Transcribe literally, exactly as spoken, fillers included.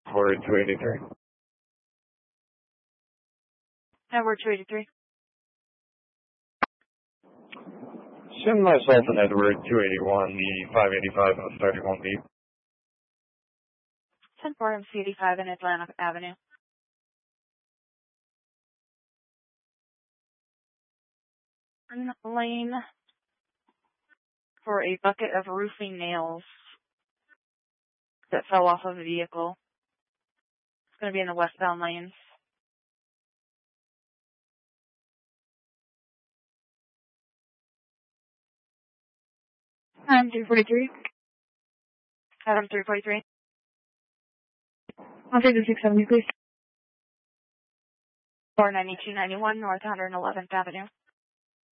Edward two eighty-three. Edward two eighty-three. Send myself and Edward two eighty-one, the five eighty-five on thirty-one B. ten four M C eighty-five in Atlantic Avenue. Lane for a bucket of roofing nails that fell off of a vehicle. It's going to be in the westbound lanes. Adam three forty-three. Adam three forty-three. I'll take the six seventy, please. four ninety-two ninety-one North one hundred eleventh Avenue.